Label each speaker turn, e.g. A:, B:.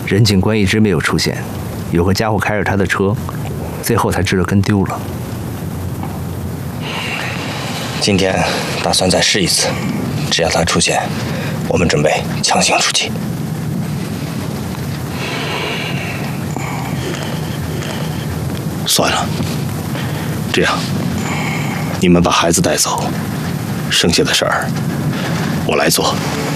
A: 任警官一直没有出现，有个家伙开着他的车，最后才知道跟丢了。
B: 今天打算再试一次，只要他出现，我们准备强行出击。
C: 算了，这样，你们把孩子带走，剩下的事儿我来做。